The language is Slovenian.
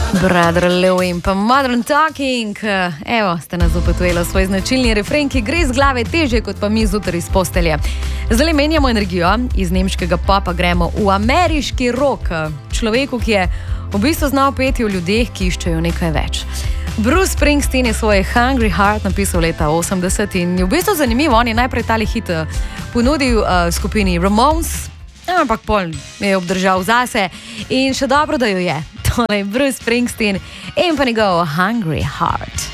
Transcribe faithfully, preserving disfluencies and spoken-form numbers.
Brother Leo in pa Modern Talking. Evo, ste nas upotujeli svoj značilni refren, ki gre z glave teže kot pa mi zjutraj iz postelje. Zdaj menjamo energijo, iz nemškega popa gremo v ameriški rock. Človeku, ki je v bistvu znal peti o ljudeh, ki iščejo nekaj več. Bruce Springsteen je svoj Hungry Heart napisal leta osemdeset in je v bistvu zanimivo, on je najprej tali hit ponudil uh, skupini Ramones, ampak pol je obdržal zase in še dobro, da jo je. Tole je Bruce Springsteen in pa njegov Hungry Heart.